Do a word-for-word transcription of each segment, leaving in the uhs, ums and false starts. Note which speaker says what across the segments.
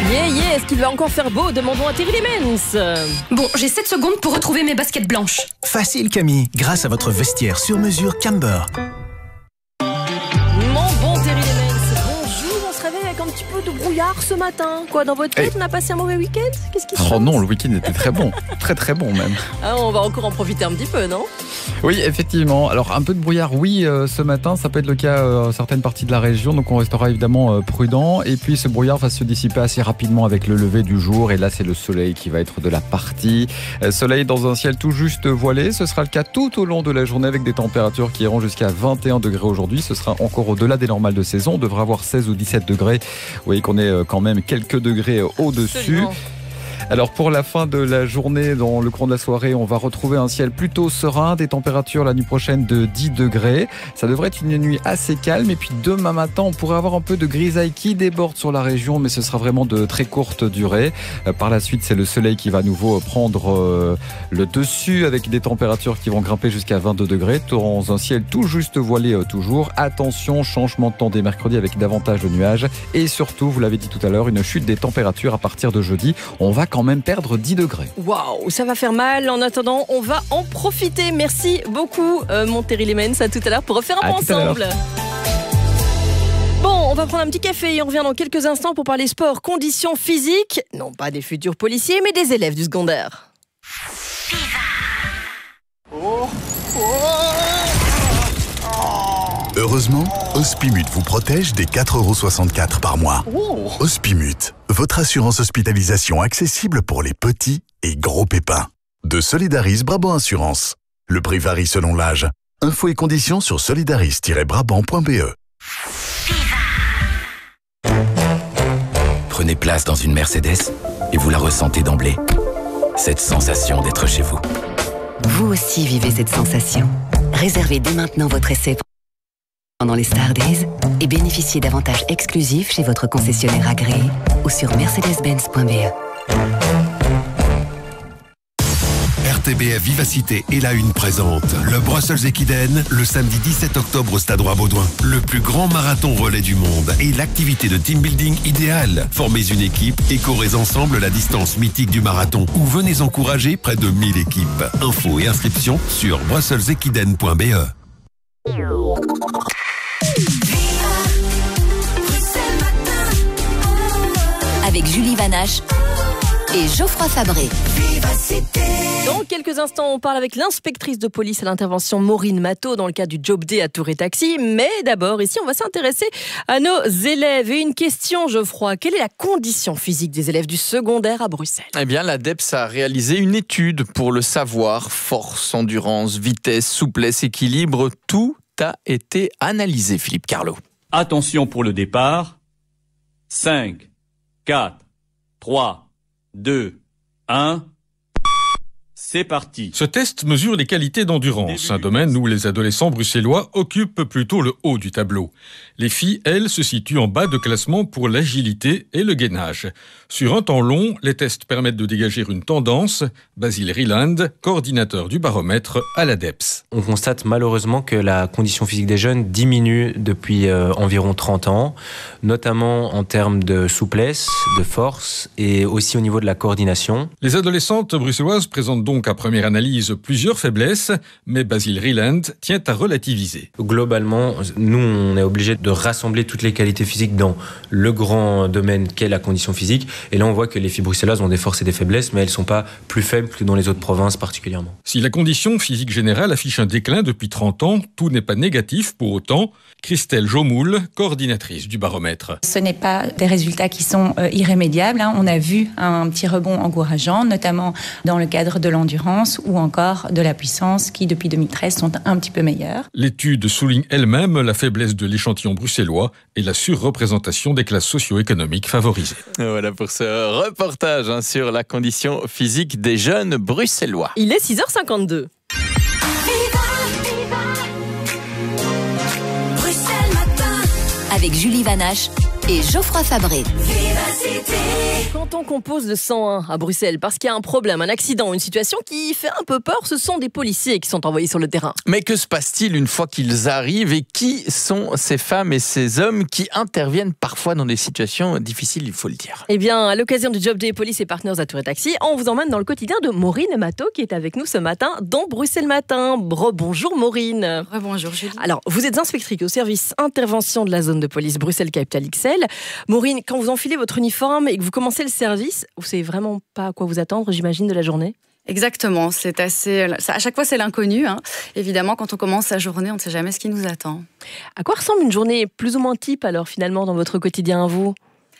Speaker 1: Yeah, yeah, est-ce qu'il va encore faire beau? Demandons à Thierry Lemens.
Speaker 2: Bon, j'ai sept secondes pour retrouver mes baskets blanches.
Speaker 3: Facile Camille, grâce à votre vestiaire sur mesure Camber.
Speaker 1: Mon bon Thierry Lemens, bonjour, on se réveille avec un petit peu de brouillard ce matin. Quoi, dans votre tête, hey. On a passé un mauvais week-end? Qu'est-ce qui se passe?
Speaker 4: Oh non, le week-end était très bon, très très bon même.
Speaker 1: Ah, on va encore en profiter un petit peu, non?
Speaker 4: Oui, effectivement. Alors un peu de brouillard, oui, euh, ce matin, ça peut être le cas euh, dans certaines parties de la région, donc on restera évidemment euh, prudent. Et puis ce brouillard va se dissiper assez rapidement avec le lever du jour. Et là, c'est le soleil qui va être de la partie. Euh, soleil dans un ciel tout juste voilé. Ce sera le cas tout au long de la journée avec des températures qui iront jusqu'à vingt et un degrés aujourd'hui. Ce sera encore au-delà des normales de saison. On devra avoir seize ou dix-sept degrés. Vous voyez qu'on est euh, quand même quelques degrés au-dessus. Absolument. Alors pour la fin de la journée, dans le courant de la soirée, on va retrouver un ciel plutôt serein, des températures la nuit prochaine de dix degrés. Ça devrait être une nuit assez calme et puis demain matin, on pourrait avoir un peu de grisaille qui déborde sur la région, mais ce sera vraiment de très courte durée. Par la suite, c'est le soleil qui va à nouveau prendre le dessus avec des températures qui vont grimper jusqu'à vingt-deux degrés, dans un ciel tout juste voilé toujours. Attention, changement de temps dès mercredi avec davantage de nuages et surtout, vous l'avez dit tout à l'heure, une chute des températures à partir de jeudi. On va quand même perdre dix degrés.
Speaker 1: Waouh, ça va faire mal. En attendant, on va en profiter. Merci beaucoup, euh, mon Thierry Lemens. À tout à l'heure pour refaire un point ensemble. Bon, on va prendre un petit café et on revient dans quelques instants pour parler sport, conditions physiques. Non pas des futurs policiers, mais des élèves du secondaire.
Speaker 5: Oh, oh.
Speaker 6: Heureusement, Hospimut vous protège des quatre euros soixante-quatre par mois.
Speaker 5: Oh.
Speaker 6: Hospimut, votre assurance hospitalisation accessible pour les petits et gros pépins. De Solidaris Brabant Assurance. Le prix varie selon l'âge. Infos et conditions sur solidaris tiret brabant point b e.
Speaker 7: Prenez place dans une Mercedes et vous la ressentez d'emblée. Cette sensation d'être chez vous.
Speaker 8: Vous aussi vivez cette sensation. Réservez dès maintenant votre essai pendant les Star Days et bénéficiez d'avantages exclusifs chez votre concessionnaire agréé ou sur mercedes benz point b e.
Speaker 9: R T B F Vivacité et la Une présente le Brussels Equiden le samedi dix-sept octobre au Stade Roi-Baudouin. Le plus grand marathon relais du monde et l'activité de team building idéale. Formez une équipe et courez ensemble la distance mythique du marathon ou venez encourager près de mille équipes. Infos et inscriptions sur brussels equiden point b e.
Speaker 10: Avec Julie Vanache et Geoffroy Fabré.
Speaker 1: Dans quelques instants, on parle avec l'inspectrice de police à l'intervention Maureen Matteau dans le cadre du Job Day à Tour et Taxi. Mais d'abord, ici, on va s'intéresser à nos élèves. Et une question, Geoffroy, quelle est la condition physique des élèves du secondaire à Bruxelles?
Speaker 11: Eh bien, l'A D E P S a réalisé une étude pour le savoir. Force, endurance, vitesse, souplesse, équilibre, tout a été analysé, Philippe Carlo.
Speaker 12: Attention pour le départ. cinq, quatre, trois, deux, un... C'est parti.
Speaker 13: Ce test mesure les qualités d'endurance, un domaine où les adolescents bruxellois occupent plutôt le haut du tableau. Les filles, elles, se situent en bas de classement pour l'agilité et le gainage. Sur un temps long, les tests permettent de dégager une tendance. Basile Rieland, coordinateur du baromètre à l'A D E P S.
Speaker 14: On constate malheureusement que la condition physique des jeunes diminue depuis euh, environ trente ans, notamment en termes de souplesse, de force et aussi au niveau de la coordination.
Speaker 13: Les adolescentes bruxelloises présentent donc à première analyse plusieurs faiblesses, mais Basile Rieland tient à relativiser.
Speaker 14: Globalement, nous, on est obligé de rassembler toutes les qualités physiques dans le grand domaine qu'est la condition physique. Et là, on voit que les filles bruxelloises ont des forces et des faiblesses, mais elles ne sont pas plus faibles que dans les autres provinces particulièrement.
Speaker 13: Si la condition physique générale affiche un déclin depuis trente ans, tout n'est pas négatif pour autant. Christelle Jomoul, coordinatrice du baromètre.
Speaker 15: Ce n'est pas des résultats qui sont euh, irrémédiables. Hein. On a vu un petit rebond encourageant, notamment dans le cadre de l'endurance ou encore de la puissance qui, depuis deux mille treize, sont un petit peu meilleures.
Speaker 13: L'étude souligne elle-même la faiblesse de l'échantillon bruxellois et la surreprésentation des classes socio-économiques favorisées.
Speaker 11: Voilà pour ce reportage hein, sur la condition physique des jeunes bruxellois.
Speaker 1: Il est six heures cinquante-deux.
Speaker 10: Avec Julie Vanache et Geoffroy Fabré.
Speaker 1: Quand on compose le cent un à Bruxelles parce qu'il y a un problème, un accident, une situation qui fait un peu peur, ce sont des policiers qui sont envoyés sur le terrain.
Speaker 11: Mais que se passe-t-il une fois qu'ils arrivent et qui sont ces femmes et ces hommes qui interviennent parfois dans des situations difficiles, il faut le dire.
Speaker 1: Eh bien, à l'occasion du Job Day Police et Partners à Tour et Taxi, on vous emmène dans le quotidien de Maureen Matteau qui est avec nous ce matin dans Bruxelles Matin. Bonjour Maureen.
Speaker 16: Bonjour Julie.
Speaker 1: Alors, vous êtes inspectrice au service intervention de la zone de police Bruxelles Capital X L. Maureen, quand vous enfilez votre uniforme et que vous commencez le service, vous savez vraiment pas à quoi vous attendre, j'imagine, de la journée?
Speaker 16: Exactement, c'est assez. À chaque fois, c'est l'inconnu. Hein. Évidemment, quand on commence sa journée, on ne sait jamais ce qui nous attend.
Speaker 1: À quoi ressemble une journée plus ou moins type, alors, finalement, dans votre quotidien à vous?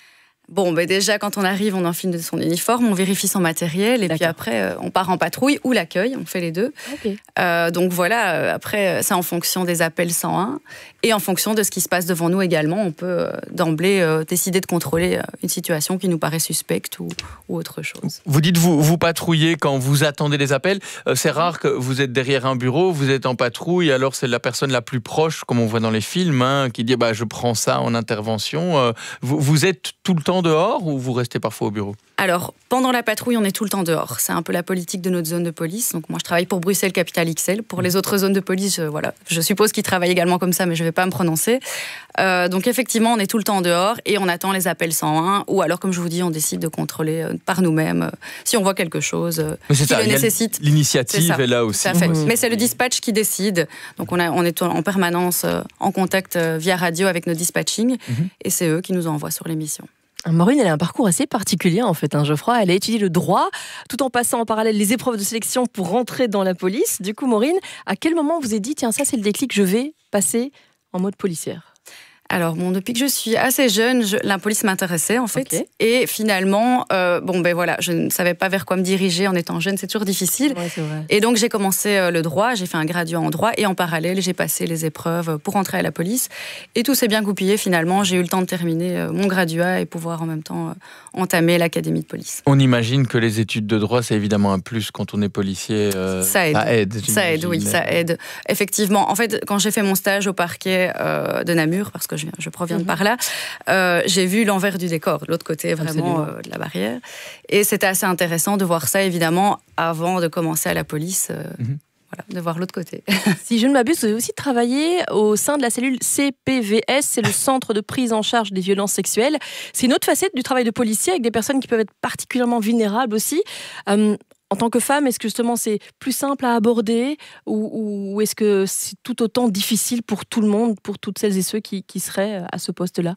Speaker 16: Bon, ben déjà, quand on arrive, on enfile son uniforme, on vérifie son matériel, et puis après, euh, on part en patrouille ou l'accueil, on fait les deux.
Speaker 1: Okay.
Speaker 16: Euh, donc voilà, euh, après, c'est en fonction des appels cent un, et en fonction de ce qui se passe devant nous également, on peut euh, d'emblée euh, décider de contrôler euh, une situation qui nous paraît suspecte ou, ou autre chose.
Speaker 11: Vous dites, vous, vous patrouillez quand vous attendez les appels. Euh, c'est rare que vous êtes derrière un bureau, vous êtes en patrouille, alors c'est la personne la plus proche, comme on voit dans les films, hein, qui dit bah, « je prends ça en intervention euh, ». Vous, vous êtes tout le temps dehors ou vous restez parfois au bureau?
Speaker 16: Alors, pendant la patrouille, on est tout le temps dehors. C'est un peu la politique de notre zone de police. Donc moi, je travaille pour Bruxelles Capital X L. Pour les autres zones de police, je, voilà, je suppose qu'ils travaillent également comme ça, mais je ne vais pas me prononcer. Euh, donc effectivement, on est tout le temps dehors et on attend les appels cent un. Ou alors, comme je vous dis, on décide de contrôler euh, par nous-mêmes euh, si on voit quelque chose euh, qui
Speaker 11: ça,
Speaker 16: le nécessite.
Speaker 11: L'initiative est là aussi.
Speaker 16: Tout à fait. Mmh. Mais c'est le dispatch qui décide. Donc on, a, on est en permanence euh, en contact euh, via radio avec nos dispatching. Mmh. Et c'est eux qui nous envoient sur les missions.
Speaker 1: Maureen, elle a un parcours assez particulier en fait, hein, Geoffroy. Elle a étudié le droit tout en passant en parallèle les épreuves de sélection pour rentrer dans la police. Du coup, Maureen, à quel moment vous avez dit tiens, ça c'est le déclic, je vais passer en mode policière?
Speaker 16: Alors, bon, depuis que je suis assez jeune, je, la police m'intéressait, en fait. Okay. Et finalement, euh, bon, ben voilà, je ne savais pas vers quoi me diriger en étant jeune, c'est toujours difficile.
Speaker 1: Ouais, c'est vrai.
Speaker 16: Et donc, j'ai commencé euh, le droit, j'ai fait un graduat en droit, et en parallèle, j'ai passé les épreuves pour entrer à la police. Et tout s'est bien goupillé, finalement. J'ai eu le temps de terminer euh, mon graduat et pouvoir en même temps euh, entamer l'académie de police.
Speaker 11: On imagine que les études de droit, c'est évidemment un plus quand on est policier. Euh,
Speaker 16: ça aide.
Speaker 11: Ça aide,
Speaker 16: ça aide, oui, ça aide. Effectivement, en fait, quand j'ai fait mon stage au parquet euh, de Namur, parce que je, je proviens de par là, euh, j'ai vu l'envers du décor, l'autre côté vraiment euh, de la barrière. Et c'était assez intéressant de voir ça, évidemment, avant de commencer à la police. Euh, mm-hmm. Voilà, de voir l'autre côté.
Speaker 1: Si je ne m'abuse, vous avez aussi travaillé au sein de la cellule C P V S, c'est le Centre de prise en charge des violences sexuelles. C'est une autre facette du travail de policier avec des personnes qui peuvent être particulièrement vulnérables aussi. Euh, En tant que femme, est-ce que justement c'est plus simple à aborder ou, ou est-ce que c'est tout autant difficile pour tout le monde, pour toutes celles et ceux qui, qui seraient à ce poste-là?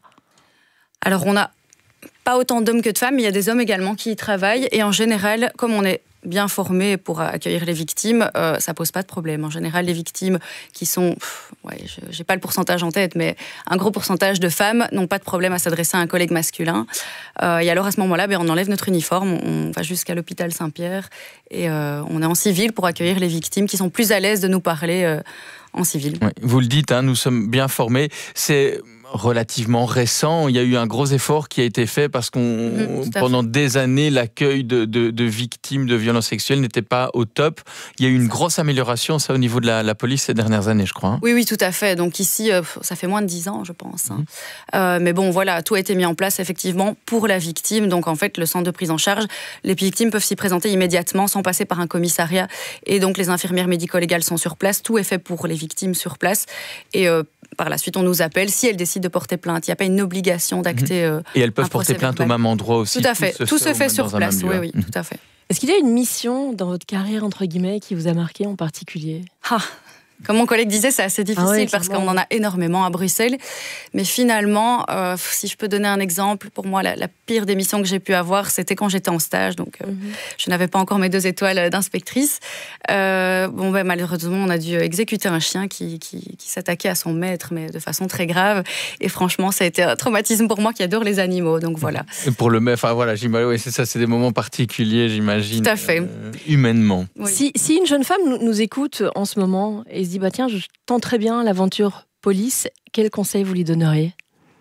Speaker 16: Alors on n'a pas autant d'hommes que de femmes, mais il y a des hommes également qui y travaillent. Et en général, comme on est bien formés pour accueillir les victimes, euh, ça pose pas de problème. En général, les victimes qui sont, pff, ouais, je n'ai pas le pourcentage en tête, mais un gros pourcentage de femmes n'ont pas de problème à s'adresser à un collègue masculin. Euh, et alors à ce moment-là, ben, on enlève notre uniforme, on va jusqu'à l'hôpital Saint-Pierre et euh, on est en civil pour accueillir les victimes qui sont plus à l'aise de nous parler euh, en civil.
Speaker 11: Oui, vous le dites, hein, nous sommes bien formés. C'est relativement récent. Il y a eu un gros effort qui a été fait parce qu'on, mmh, pendant des années, l'accueil de, de, de victimes de violences sexuelles n'était pas au top. Il y a eu une grosse amélioration, ça, au niveau de la, la police ces dernières années, je crois. Hein.
Speaker 16: Oui, oui, tout à fait. Donc ici, euh, ça fait moins de dix ans, je pense. Hein. Mmh. Euh, mais bon, voilà, tout a été mis en place, effectivement, pour la victime. Donc, en fait, le centre de prise en charge, les victimes peuvent s'y présenter immédiatement sans passer par un commissariat. Et donc, les infirmières médico-légales sont sur place. Tout est fait pour les victimes sur place. Et euh, par la suite, on nous appelle si elles décident de porter plainte. Il n'y a pas une obligation d'acter. Euh,
Speaker 11: Et elles peuvent porter plainte au même endroit aussi.
Speaker 16: Tout à fait. Tout, tout se, se fait sur place. Oui, oui, mmh. tout à fait.
Speaker 1: Est-ce qu'il y a une mission dans votre carrière, entre guillemets, qui vous a marqué en particulier?
Speaker 16: Ah. Comme mon collègue disait, c'est assez difficile ah ouais, parce qu'on en a énormément à Bruxelles. Mais finalement, euh, si je peux donner un exemple, pour moi, la, la pire des missions que j'ai pu avoir, c'était quand j'étais en stage. Donc, euh, mm-hmm. je n'avais pas encore mes deux étoiles d'inspectrice. Euh, bon, ben, malheureusement, on a dû exécuter un chien qui, qui, qui s'attaquait à son maître, mais de façon très grave. Et franchement, ça a été un traumatisme pour moi qui adore les animaux. Donc voilà.
Speaker 11: Et pour le maître, enfin voilà, j'imagine, oui, c'est ça, c'est des moments particuliers, j'imagine.
Speaker 16: Tout à fait.
Speaker 11: Euh, humainement.
Speaker 1: Oui. Si, si une jeune femme nous, nous écoute en ce moment et se dit bah tiens, je tente très bien l'aventure police, quel conseil vous lui donneriez?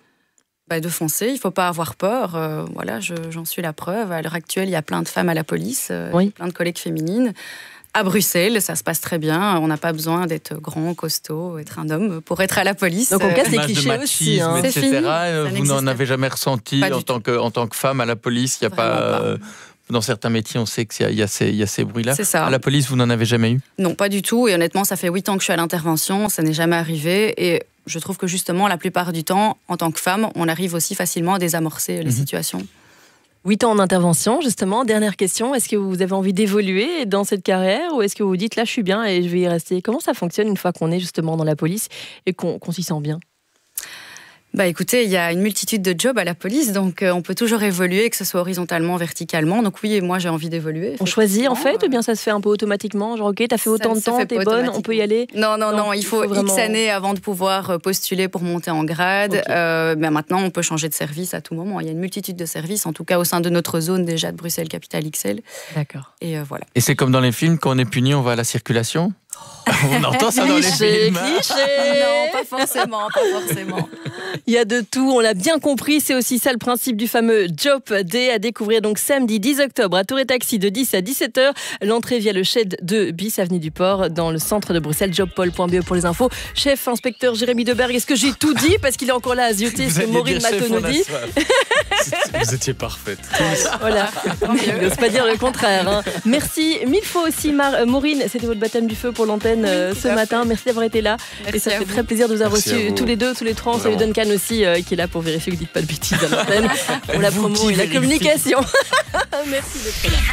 Speaker 16: Bah, de foncer, il ne faut pas avoir peur. Euh, voilà, je, j'en suis la preuve. À l'heure actuelle, il y a plein de femmes à la police, euh, oui. plein de collègues féminines. à Bruxelles, ça se passe très bien. On n'a pas besoin d'être grand, costaud, être un homme pour être à la police.
Speaker 1: Donc on casse les clichés aussi. Hein.
Speaker 11: et cetera.
Speaker 16: Fini,
Speaker 11: vous n'en avez jamais ressenti en tant, que, en tant que femme à la police. Il y a pas, pas. Euh, dans certains métiers, on sait qu'il y a, il y a ces, il y a ces bruits-là.
Speaker 16: C'est ça.
Speaker 11: À la police, vous n'en avez jamais eu?
Speaker 16: Non, pas du tout. Et honnêtement, ça fait huit ans que je suis à l'intervention. Ça n'est jamais arrivé. Et je trouve que justement, la plupart du temps, en tant que femme, on arrive aussi facilement à désamorcer les mmh. situations.
Speaker 1: Huit ans en intervention, justement. Dernière question, est-ce que vous avez envie d'évoluer dans cette carrière ou est-ce que vous vous dites là, je suis bien et je vais y rester? Comment ça fonctionne une fois qu'on est justement dans la police et qu'on, qu'on s'y sent bien?
Speaker 16: Bah écoutez, il y a une multitude de jobs à la police, donc euh, on peut toujours évoluer, que ce soit horizontalement, verticalement. Donc oui, moi j'ai envie d'évoluer.
Speaker 1: On choisit en fait, ou bien ça se fait un peu automatiquement? Genre ok, t'as fait autant de temps, t'es bonne, on peut y aller?
Speaker 16: Non, non, non, non il, faut il faut vraiment... X années avant de pouvoir postuler pour monter en grade. Okay. Euh, mais maintenant, on peut changer de service à tout moment. Il y a une multitude de services, en tout cas au sein de notre zone déjà de Bruxelles Capitale X L.
Speaker 1: D'accord.
Speaker 16: Et euh, voilà.
Speaker 11: Et c'est comme dans les films, quand on est puni, on va à la circulation? On entend ça dans les films.
Speaker 1: Cliché.
Speaker 16: Non, pas forcément, pas forcément.
Speaker 1: Il y a de tout, on l'a bien compris. C'est aussi ça le principe du fameux Job Day à découvrir donc samedi dix octobre à Tour et Taxi de dix à dix-sept heures. L'entrée via le shed de Bis, avenue du Port, dans le centre de Bruxelles. jobpol point be pour les infos. Chef inspecteur Jérémy Deberg, est-ce que j'ai tout dit? Parce qu'il est encore là à zioter ce que Maureen Matteau nous dit.
Speaker 17: Vous étiez parfaite.
Speaker 1: Voilà, il n'ose pas dire le contraire. Hein. Merci mille fois aussi, Mar- Maureen. C'était votre baptême du feu pour l'antenne euh, ce matin. Merci d'avoir été là.
Speaker 16: Merci,
Speaker 1: et ça fait
Speaker 16: vous.
Speaker 1: Très plaisir de vous avoir
Speaker 17: Merci
Speaker 1: reçus tous les deux, tous les trois. On salue Duncan aussi, euh, qui est là pour vérifier que vous ne dites pas de bêtises à l'antenne. Pour la promo et la communication. Merci d'être là.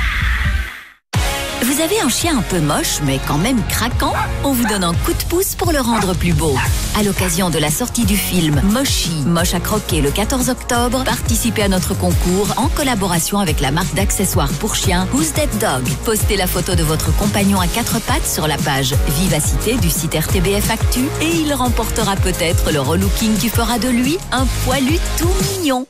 Speaker 10: Vous avez un chien un peu moche, mais quand même craquant? On vous donne un coup de pouce pour le rendre plus beau. À l'occasion de la sortie du film Moshi, moche à croquer le quatorze octobre, participez à notre concours en collaboration avec la marque d'accessoires pour chiens Who's That Dog. Postez la photo de votre compagnon à quatre pattes sur la page Vivacité du site R T B F Actu et il remportera peut-être le relooking qui fera de lui un poilu tout mignon.